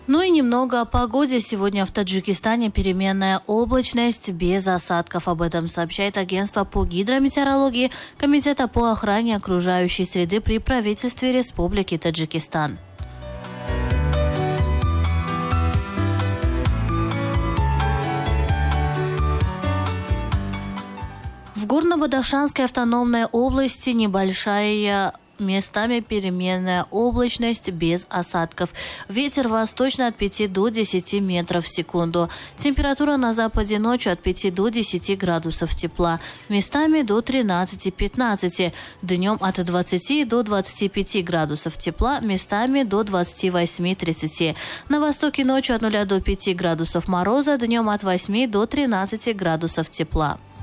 Ну и немного о погоде. Сегодня в Таджикистане переменная облачность без осадков. Об этом сообщает агентство по гидрометеорологии Комитета по охране окружающей среды при правительстве Республики Таджикистан. В Горно-Бадахшанской автономной области небольшая местами переменная облачность без осадков. Ветер восточный от 5 до 10 метров в секунду. Температура на западе ночью от 5 до 10 градусов тепла. Местами до 13-15. Днем от 20 до 25 градусов тепла. Местами до 28-30. На востоке ночью от 0 до 5 градусов мороза. Днем от 8 до 13 градусов тепла.